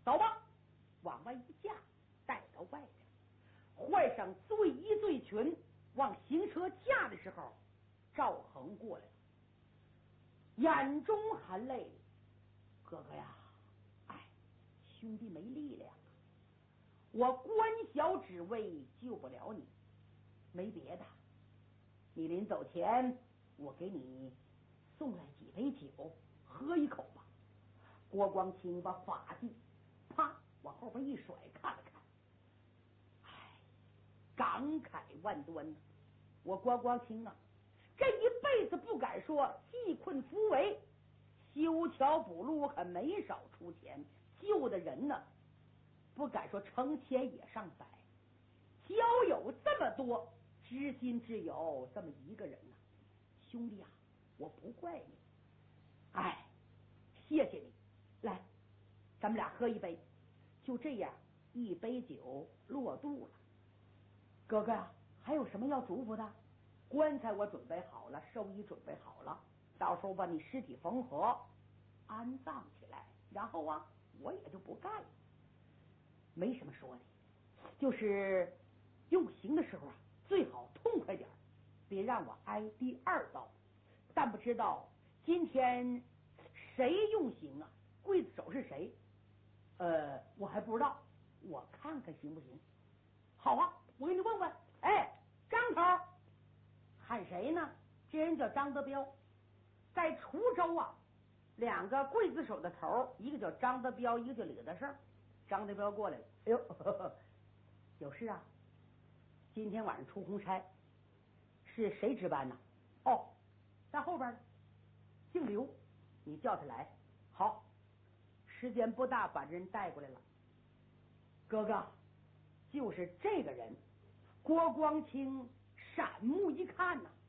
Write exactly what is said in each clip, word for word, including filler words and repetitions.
走吧，往外一架，带到外边，换上醉衣醉裙，往行车架的时候，赵恒过来了，眼中含泪，哥哥呀，哎，兄弟没力量啊，我官小职位救不了你，没别的，你临走前我给你送来几杯酒，喝一口吧。郭光清把法器啪往后边一甩，看了看，哎，感慨万端呢。我郭光清啊，这一辈子不敢说济困扶危，修桥补路我可没少出钱，救的人呢，不敢说成千也上百，交友这么多，知心只有这么一个人呐、啊。兄弟啊，我不怪你，哎，谢谢你，来，咱们俩喝一杯。就这样，一杯酒落肚了。哥哥啊，还有什么要嘱咐的？棺材我准备好了，寿衣准备好了，到时候把你尸体缝合，安葬起来，然后啊，我也就不干了。没什么说的，就是用刑的时候啊，最好痛快点，别让我挨第二刀。但不知道今天谁用刑啊？刽子手是谁？呃，我还不知道，我看看行不行？好啊，我给你问问。哎，张头，喊谁呢？这人叫张德彪，在滁州啊，两个刽子手的头，一个叫张德彪，一个叫李德胜。张德彪过来了，哎呦，呵呵，有事啊？今天晚上出公差，是谁值班呢？哦，在后边呢，姓刘，你叫他来。好，时间不大，把这人带过来了。哥哥，就是这个人。郭光清闪目一看呢、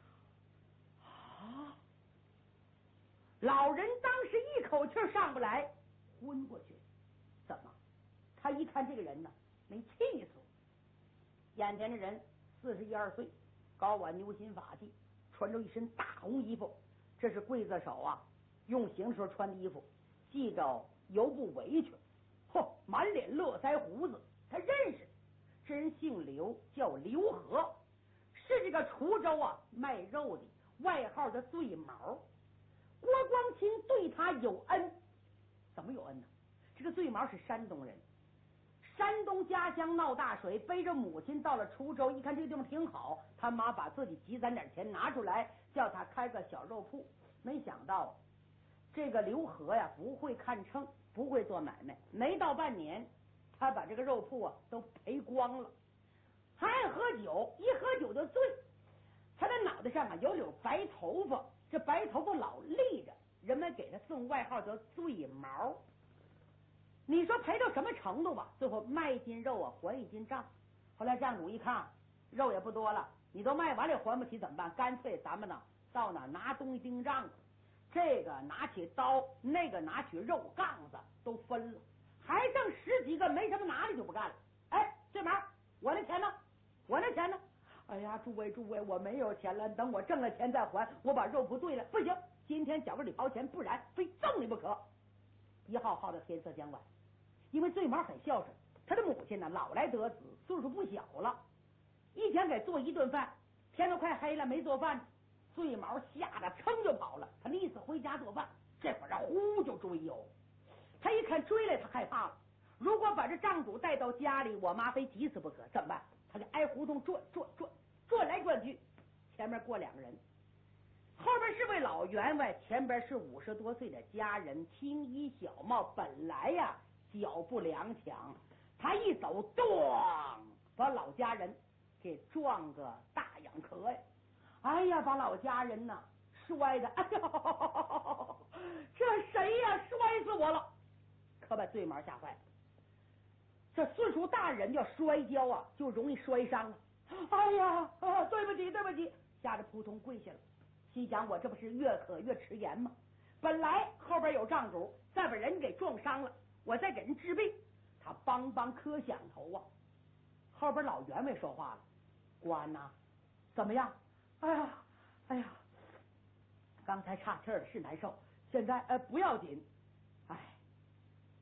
啊，老人当时一口气上不来，昏过去。怎么？他一看这个人呢，没气死。眼前的人四十一二岁，高挽牛心发髻，穿着一身大红衣服，这是刽子手啊用刑时候穿的衣服，系着油布围裙，嚯，满脸络腮胡子。他认识，这人姓刘，叫刘和，是这个滁州啊卖肉的，外号的醉毛。郭光清对他有恩，怎么有恩呢？这个醉毛是山东人，山东家乡闹大水，背着母亲到了滁州，一看这个地方挺好，他妈把自己积攒点钱拿出来，叫他开个小肉铺。没想到这个刘和呀，不会看秤，不会做买卖，没到半年，他把这个肉铺啊都赔光了。还爱喝酒，一喝酒就醉。他的脑袋上啊有绺白头发，这白头发老立着，人们给他送外号叫醉毛。你说赔到什么程度吧？最后卖一斤肉啊还一斤账。后来账主一看肉也不多了，你都卖完了还不起怎么办？干脆咱们呢到哪拿东西盯账，这个拿起刀，那个拿起肉杠子都分了，还剩十几个没什么拿的就不干了。哎，醉毛，我的钱呢？我的钱呢？哎呀，诸位诸位，我没有钱了，等我挣了钱再还。我把肉铺对了，不行，今天缴给你掏钱，不然非揍你不可。一号号的天色将晚，因为醉毛很孝顺，他的母亲呢老来得子，岁数不小了，一天给做一顿饭，天都快黑了没做饭，醉毛吓得噌就跑了，他立刻回家做饭。这会儿啊呼就追哟，他一看追来，他害怕了。如果把这账主带到家里，我妈非急死不可，怎么办？他就挨胡同转转转转来转去，前面过两个人，后边是位老员外，前边是五十多岁的家人，青衣小帽，本来呀脚步踉跄，他一走，咣，把老家人给撞个大仰壳呀！哎呀，把老家人呐摔的，哎呦，这谁呀？摔死我了！可把醉毛吓坏了。这岁数大人要摔跤啊，就容易摔伤了。哎呀，啊，对不起，对不起，吓得扑通跪下了。心想我这不是越渴越迟延吗？本来后边有账主，再把人给撞伤了，我再给人治病，他梆梆磕响头啊。后边老员外说话了：“官呐，怎么样？哎呀，哎呀，刚才岔气儿是难受，现在呃不要紧。哎，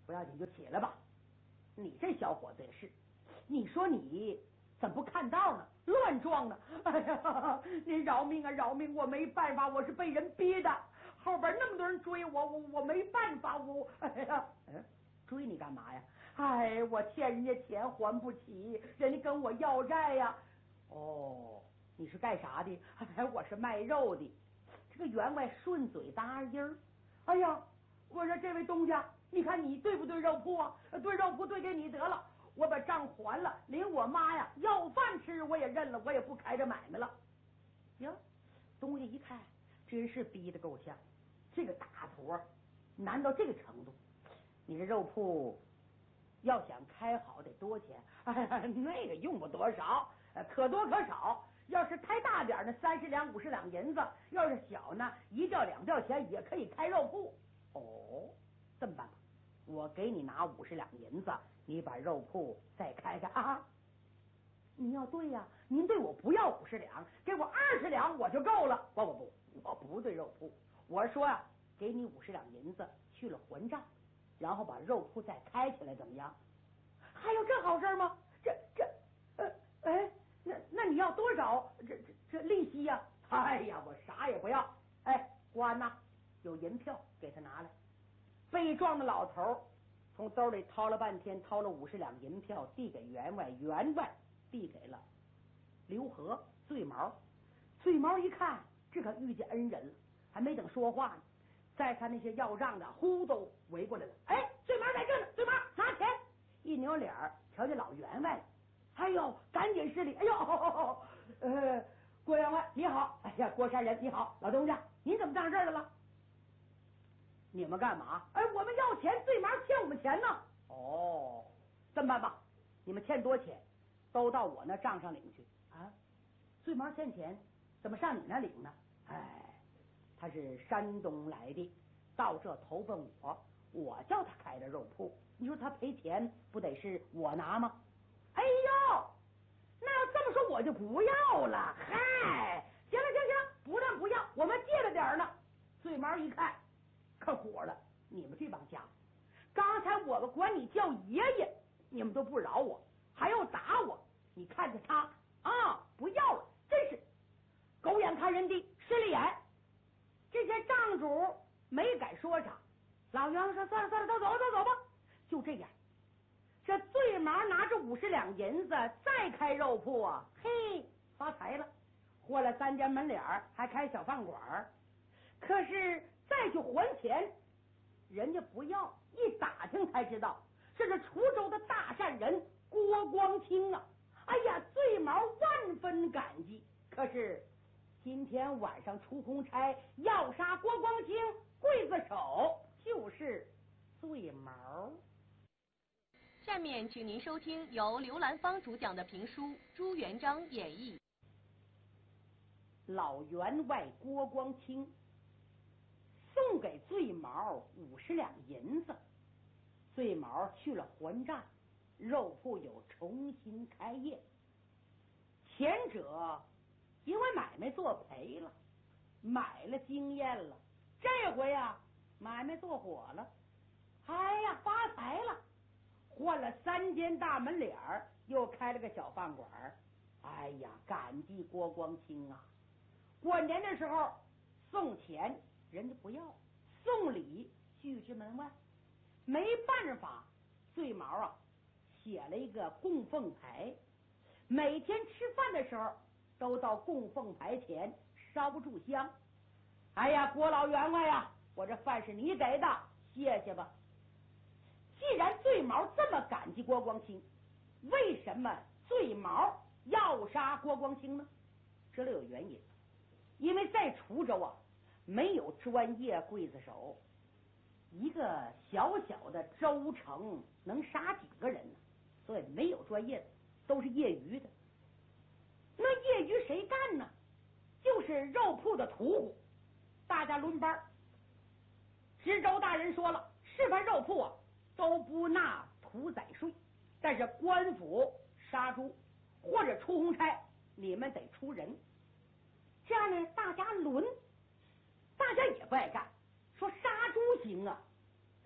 不要紧，就起来吧。你这小伙子也是，你说你怎么不看道呢？乱撞呢？哎呀，您饶命啊，饶命！我没办法，我是被人逼的。后边那么多人追我，我我没办法，我哎呀，嗯，追你干嘛呀？哎，我欠人家钱还不起，人家跟我要债呀。哦，你是干啥的？哎，我是卖肉的。这个员外顺嘴答音儿。哎呀，我说这位东家，你看你对不对肉铺啊？对肉铺对给你得了，我把账还了，连我妈呀要饭吃我也认了，我也不开这买卖了。哟，东家一看，真是逼得够呛，这个大坨难到这个程度。你这肉铺要想开好得多钱？哎呀，那个用不多少，可多可少。要是开大点呢，三十两五十两银子；要是小呢，一吊两吊钱也可以开肉铺。哦，这么办吧，我给你拿五十两银子，你把肉铺再开开啊！你要对呀、啊，您对我不要五十两，给我二十两我就够了。不不不，我不对肉铺，我说啊，给你五十两银子去了还账，然后把肉铺再开起来，怎么样？还有这好事吗？这这呃哎。那那你要多少？这这这利息呀、啊？哎呀，我啥也不要。哎，官呐，有银票给他拿来。被撞的老头从兜里掏了半天，掏了五十两银票，递给员外，员外递给了刘和、醉毛。醉毛一看，这可遇见恩人了，还没等说话呢，再看那些要账的，呼都围过来了。哎，醉毛在这呢，醉毛拿钱。一扭脸瞧见老员外了。哎呦，赶紧施礼！哎呦，呃，郭员外你好！哎呀，郭山人你好，老东家您怎么站这儿来了？你们干嘛？哎，我们要钱，醉毛欠我们钱呢。哦，这么办吧，你们欠多钱，都到我那账上领去啊。醉毛欠钱，怎么上你那领呢？哎，他是山东来的，到这投奔我，我叫他开的肉铺，你说他赔钱不得是我拿吗？哎呦，那要这么说我就不要了。嗨，行了行行，不但不要，我们借了点呢。醉毛一看，可火了，你们这帮家伙，刚才我们管你叫爷爷，你们都不饶我，还要打我。你看着他啊，不要了，真是狗眼看人低，势利眼。这些账主没敢说啥，老杨说算了算了，都走都走吧。就这样。这醉毛拿着五十两银子再开肉铺啊，嘿，发财了，换了三间门脸儿，还开小饭馆儿。可是再去还钱，人家不要，一打听才知道，这是滁州的大善人郭光清啊！哎呀，醉毛万分感激。可是今天晚上出公差要杀郭光清，刽子手就是醉毛。 下面请您收听由刘兰芳主讲的评书《朱元璋演义》。 老员外郭光清送给醉毛五十两银子，醉毛去了还账，肉铺又重新开业。前者因为买卖做赔了，买了经验了，这回啊买卖做火了，哎呀发财了，换了三间大门脸儿，又开了个小饭馆儿。哎呀，感激郭光清啊！过年的时候送钱人家不要，送礼拒之门外。没办法，醉毛啊写了一个供奉牌，每天吃饭的时候都到供奉牌前烧不住香。哎呀，郭老员外啊，我这饭是你给的，谢谢吧。既然醉毛这么感激郭光清，为什么醉毛要杀郭光清呢？这里有原因，因为在滁州啊没有专业刽子手，一个小小的州城能杀几个人呢？所以没有专业的，都是业余的。那业余谁干呢？就是肉铺的屠户，大家轮班。知州大人说了，示范肉铺啊都不纳屠宰税，但是官府杀猪或者出公差，你们得出人。这样呢，大家轮，大家也不爱干，说杀猪行啊，那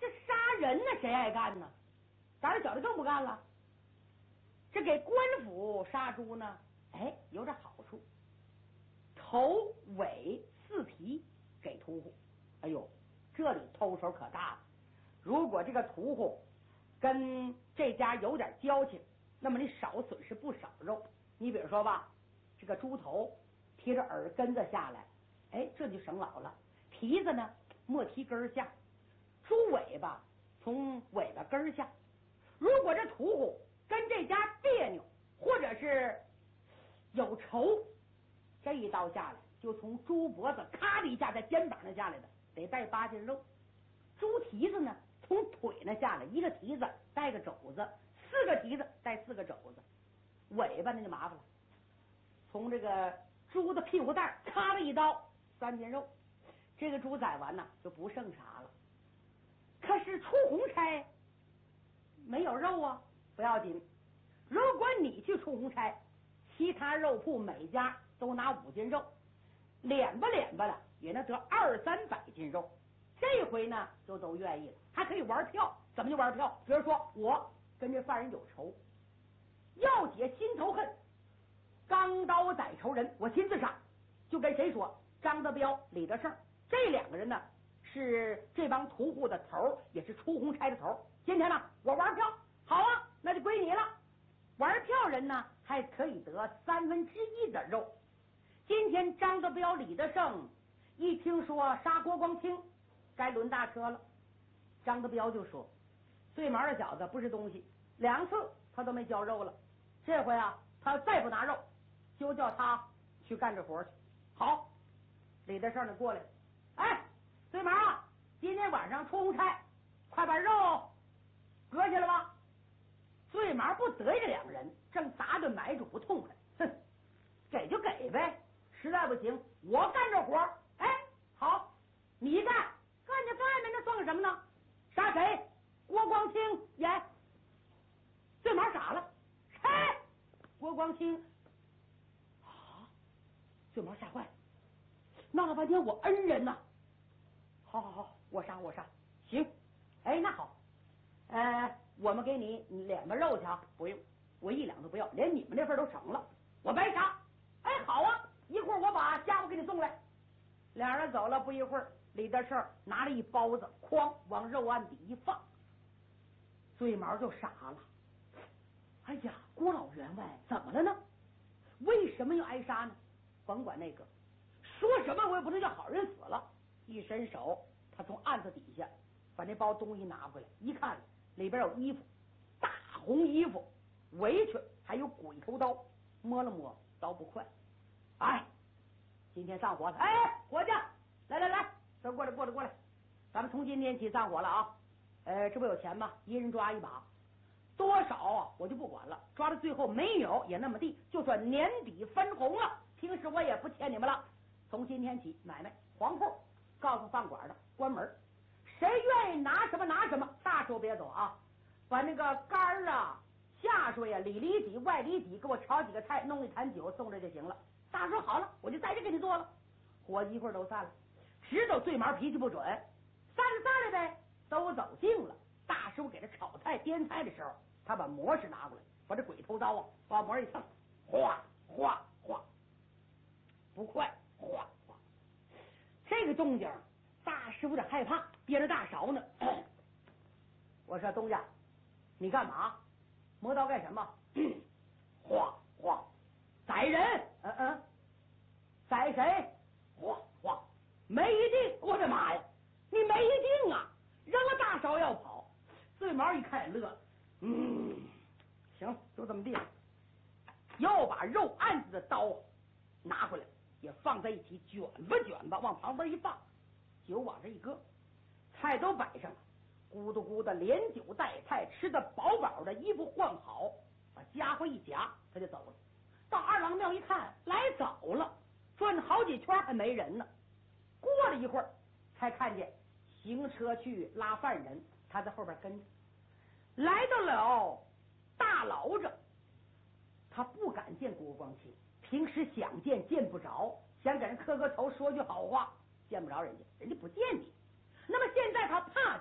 这杀人呢，谁爱干呢？胆儿小的更不干了。这给官府杀猪呢，哎，有点好处，头尾四蹄给屠户。哎呦，这里偷手可大了。如果这个屠户跟这家有点交情，那么你少损失不少肉。你比如说吧，这个猪头贴着耳根子下来，哎，这就省老了。蹄子呢，没蹄根下，猪尾巴从尾巴根下。如果这屠户跟这家别扭，或者是有仇，这一刀下来就从猪脖子咔的一下在肩膀上下来的，得带八斤肉。猪蹄子呢，从腿那下来，一个蹄子带个肘子，四个蹄子带四个肘子。尾巴那就麻烦了，从这个猪的屁股蛋咔了一刀，三斤肉。这个猪宰完呢就不剩啥了。可是出红差没有肉啊，不要紧。如果你去出红差，其他肉铺每家都拿五斤肉，脸吧脸吧的也能得二三百斤肉。这回呢就都愿意了，还可以玩票。怎么就玩票？比如说我跟这犯人有仇，要解心头恨，钢刀宰仇人，我亲自上，就跟谁说？张德彪、李德胜这两个人呢，是这帮屠户的头，也是出红差的头。今天呢，我玩票，好啊，那就归你了。玩票人呢，还可以得三分之一的肉。今天张德彪、李德胜一听说杀郭光清，该轮大车了。张德彪就说：“最毛的小子不是东西，两次他都没交肉了，这回啊，他再不拿肉，就叫他去干这活去。”好，李德胜就过来了，哎，最毛啊，今天晚上出红差，快把肉割下来吧。最毛不得意这两个人正打着买主不痛快，哼，给就给呗，实在不行我干这活。哎，好，你干干就干呗，那算个什么呢？杀谁？郭光清演。最毛傻了，嘿，郭光清啊！最毛吓坏了，闹了半天我恩人呐！好好好，我杀我杀，行，哎，那好，呃，我们给你两个肉去啊，不用，我一两都不要，连你们那份都省了，我白杀。哎，好啊，一会儿我把家伙给你送来。俩人走了不一会儿，李德胜拿了一包子，哐往肉案底一放，最毛就傻了。哎呀，郭老员外怎么了呢？为什么要挨杀呢？甭管那个，说什么我也不能叫好人死了。一伸手，他从案子底下把那包东西拿回来，一看里边有衣服，大红衣服、围裙，还有鬼头刀。摸了摸，刀不快。哎，今天上火了！哎，伙计，来来来，都过来过来过来，咱们从今天起上火了啊！呃，这不有钱吗？一人抓一把，多少啊我就不管了，抓到最后没有也那么地，就算年底分红了，平时我也不欠你们了。从今天起，买卖黄铺，告诉饭馆的关门，谁愿意拿什么拿什么，大手别走啊！把那个肝儿啊、下水呀、里里脊、外里脊，给我炒几个菜，弄一坛酒送这就行了。大叔好了，我就在这给你做了。伙计一会儿都散了，知道最毛脾气不准，散了散了呗，都走近了。大叔给他炒菜颠菜的时候，他把磨石拿过来，把这鬼头刀啊把磨一蹭，哗哗哗，不快，哗哗。这个动静，大师傅有点害怕，憋着大勺呢。我说东家，你干嘛？磨刀干什么？哗哗，宰人。嗯嗯，宰谁？哗哗，没一定。我的妈呀，你没一定啊！扔了大勺要跑。最毛一看也乐，嗯，行，就这么地。又把肉案子的刀拿回来，也放在一起，卷吧卷吧，往旁边一放，酒往这一搁，菜都摆上了，咕嘟咕嘟，连酒带菜，吃的饱饱的，衣服换好，把家伙一夹，他就走了。到二郎庙一看，来早了，转好几圈还没人呢。过了一会儿，才看见行车去拉犯人，他在后边跟着，来到了大牢这，他不敢见郭光清，平时想见见不着，想给人磕个头说句好话，见不着人家，人家不见你。那么现在他怕见，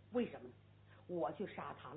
为什么呢？我去杀他